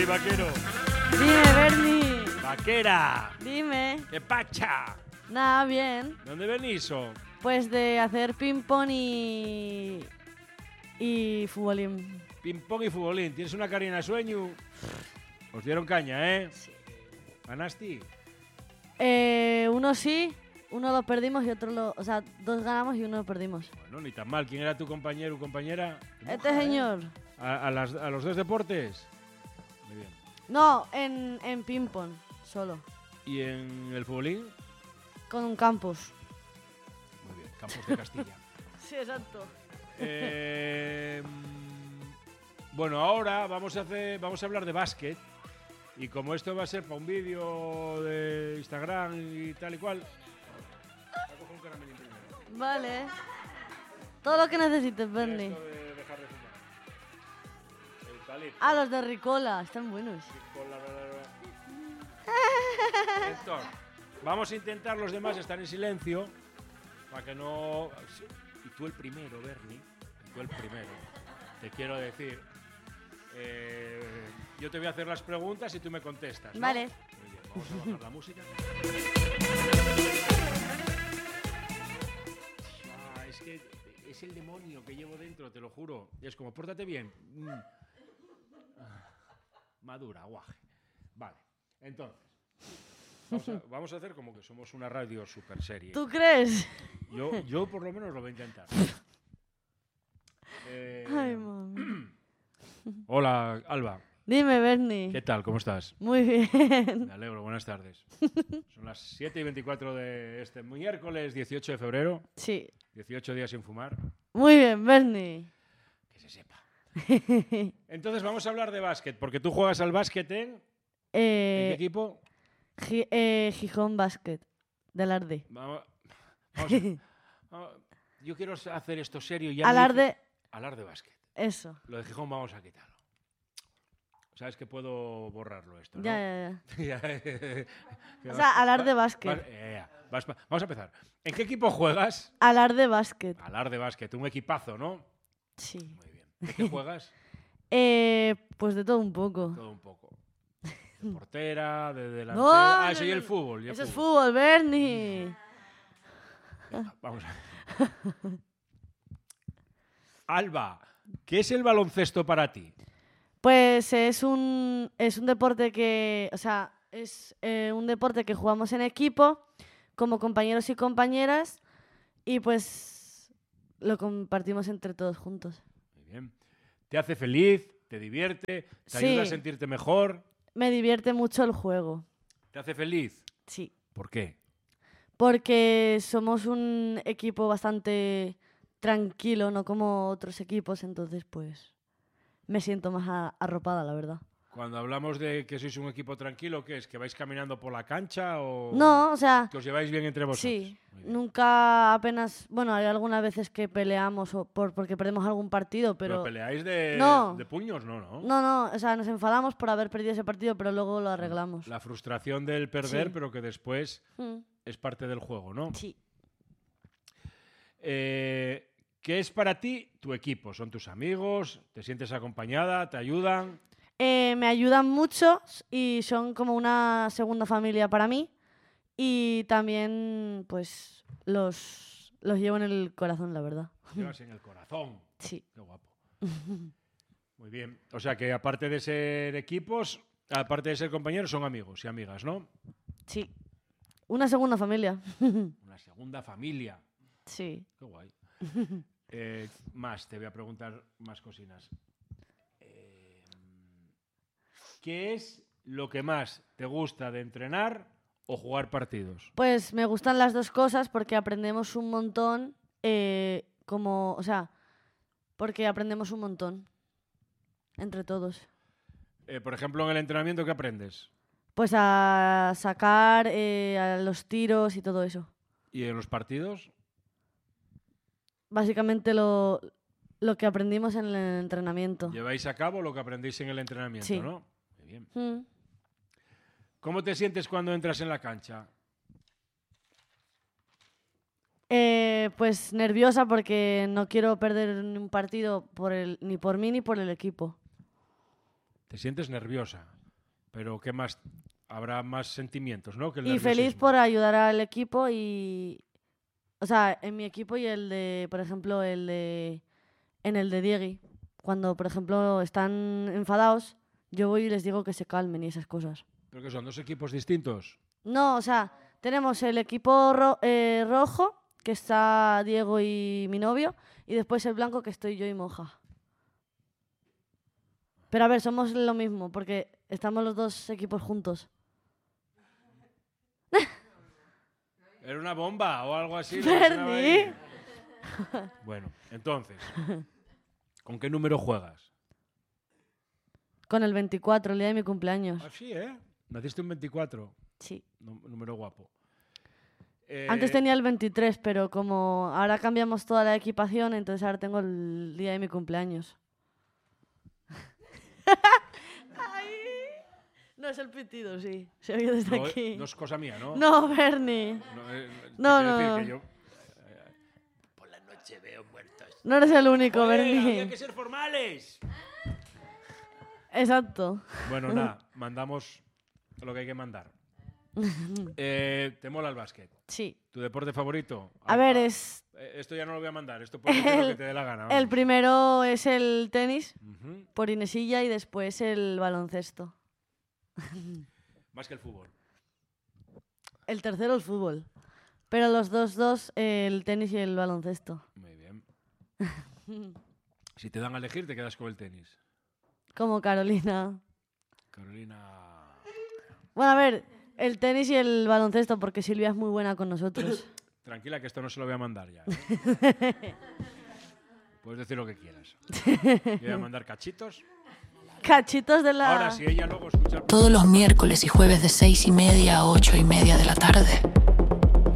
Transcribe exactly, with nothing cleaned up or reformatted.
vaquero. Dime, Bernie. Vaquera. Dime. ¿Qué pacha? Nada, bien. ¿Dónde venís? Oh? Pues de hacer ping-pong y... y futbolín. Ping-pong y futbolín. ¿Tienes una carina de sueño? Os dieron caña, ¿eh? Sí. ¿Ganaste? Eh, uno sí, uno lo perdimos y otro lo... O sea, dos ganamos y uno lo perdimos. Bueno, ni tan mal. ¿Quién era tu compañero o compañera? Este Moja, señor. ¿eh? ¿A, a, las, ¿A los dos deportes? Muy bien. No, en, en ping-pong, solo. ¿Y en el futbolín? Con un campus. Muy bien, Campos de Castilla. Sí, exacto. Eh, bueno, ahora vamos a hacer, vamos a hablar de básquet. Y como esto va a ser para un vídeo de Instagram y tal y cual, voy a coger un caramelín primero. Vale. Todo lo que necesites, Bernie. Esto de dejar de fumar. Eucalipto. Ah, los de Ricola, están buenos. Ricola, la, la, la. Entonces, vamos a intentar los demás estar en silencio para que no... Y tú el primero, Bernie, y tú el primero. Te quiero decir... Eh, yo te voy a hacer las preguntas y tú me contestas, ¿no? Vale. Muy bien, vamos a bajar la música. Ah, es que es el demonio que llevo dentro, te lo juro. Es como, pórtate bien. Mm. Ah, madura, guaje. Vale, entonces, vamos a, vamos a hacer como que somos una radio súper seria. ¿Tú crees? Yo, yo por lo menos lo voy a intentar. Eh, Ay, mami. Hola, Alba. Dime, Bernie. ¿Qué tal? ¿Cómo estás? Muy bien. Me alegro, buenas tardes. Son las siete y veinticuatro de este miércoles dieciocho de febrero. Sí. dieciocho días sin fumar. Muy bien, Bernie. Que se sepa. Entonces vamos a hablar de básquet, porque tú juegas al básquet en... Eh, ¿En qué equipo? Gi- eh, Gijón Basket, del Arde. Vamos, vamos a- vamos- yo quiero hacer esto serio. Ya Alarde, Alarde básquet. eso. Lo de Gijón vamos a quitarlo. Sabes que puedo borrarlo esto, ¿no? Ya, ya, Ya. ya. Que O vas- sea, Alarde vas- Basket. vas- eh, ya, vas pa- vamos a empezar. ¿En qué equipo juegas? Alarde Basket. Alarde básquet, un equipazo, ¿no? Sí. Muy bien. ¿De qué juegas? Eh, pues de todo un poco. Todo un poco. De portera, de delantera. No, ah, no, eso y no, el no. fútbol. y el Eso es fútbol. fútbol, Bernie. Venga, vamos a ver. Alba, ¿qué es el baloncesto para ti? Pues es un, es un deporte que, o sea, es eh, un deporte que jugamos en equipo, como compañeros y compañeras, y pues lo compartimos entre todos juntos. Muy bien. ¿Te hace feliz? ¿Te divierte? ¿Te Sí. ayuda a sentirte mejor? Me divierte mucho el juego, ¿Te hace feliz? sí, ¿Por qué? porque somos un equipo bastante tranquilo, no como otros equipos, entonces pues me siento más a- arropada, la verdad. Cuando hablamos de que sois un equipo tranquilo, ¿qué es? ¿Que vais caminando por la cancha o No, o sea, que os lleváis bien entre vosotros? sí, Muy bien. nunca apenas, bueno, hay algunas veces que peleamos o por, porque perdemos algún partido, ¿Pero pero... peleáis de, No. de puños? No, no. No, no, o sea, nos enfadamos por haber perdido ese partido, pero luego lo arreglamos. La frustración del perder, Sí. pero que después Mm, es parte del juego, ¿no? sí. Eh, ¿Qué es para ti tu equipo? ¿Son tus amigos? ¿Te sientes acompañada? ¿Te ayudan? Eh, me ayudan mucho y son como una segunda familia para mí. Y también, pues, los, los llevo en el corazón, la verdad. Los llevas en el corazón. Sí. Qué guapo. Muy bien. O sea que aparte de ser equipos, aparte de ser compañeros, son amigos y amigas, ¿no? Sí. Una segunda familia. Una segunda familia. Sí. Qué guay. Eh, más, te voy a preguntar más cocinas. Eh, ¿Qué es lo que más te gusta de entrenar o jugar partidos? Pues me gustan las dos cosas porque aprendemos un montón, eh, como, o sea, porque aprendemos un montón entre todos. Eh, por ejemplo, en el entrenamiento, ¿qué aprendes? Pues a sacar, eh, a los tiros y todo eso. ¿Y en los partidos? Básicamente lo, lo que aprendimos en el entrenamiento. Lleváis a cabo lo que aprendéis en el entrenamiento, Sí. ¿no? Muy bien. Mm. ¿Cómo te sientes cuando entras en la cancha? Eh, pues nerviosa porque no quiero perder ni un partido por el, ni por mí ni por el equipo. ¿Te sientes nerviosa? Pero ¿qué más? Habrá más sentimientos, ¿no? Que el Y feliz nerviosismo. por ayudar al equipo y... O sea, en mi equipo y el de, por ejemplo, el de... En el de Diegui. Cuando, por ejemplo, están enfadados, yo voy y les digo que se calmen y esas cosas. ¿Pero que son dos equipos distintos? No, o sea, tenemos el equipo ro- eh, rojo, que está Diego y mi novio, y después el blanco, que estoy yo y Moja. Pero a ver, somos lo mismo, porque estamos los dos equipos juntos. ¿Era una bomba o algo así? ¿Le sonaba ahí? Bernie. Bueno, entonces, ¿con qué número juegas? Con el veinticuatro, el día de mi cumpleaños. Ah, sí, ¿eh? Naciste un veinticuatro. Sí. Nú- Número guapo. Eh, Antes tenía el veintitrés, pero como ahora cambiamos toda la equipación, entonces ahora tengo el día de mi cumpleaños. Ay. No es el pitido, sí. Se oye desde no, aquí. no es cosa mía, ¿no? No, Bernie. No, eh, te No, quiero no, decir no. que yo, eh, por la noche veo muertos. No eres el único, Joder, Bernie. había que ser formales. Exacto. Bueno, nada, mandamos lo que hay que mandar. Eh, ¿Te mola el básquet? Sí. ¿Tu deporte favorito? A ver, es... Eh, Esto ya no lo voy a mandar, esto puede ser lo que El, te dé la gana. el vamos. primero es el tenis, Ujú. por Inesilla, y después el baloncesto. Más que el fútbol. El tercero el fútbol. Pero los dos, dos, el tenis y el baloncesto. Muy bien. Si te dan a elegir, te quedas con el tenis. Como Carolina. Carolina... Bueno, a ver, el tenis y el baloncesto, porque Silvia es muy buena con nosotros. Tranquila, que esto no se lo voy a mandar ya. ¿eh? Puedes decir lo que quieras. Yo voy a mandar cachitos. Cachitos de la... Ahora, si ella luego escucha... Todos los miércoles y jueves de seis y media a ocho y media de la tarde.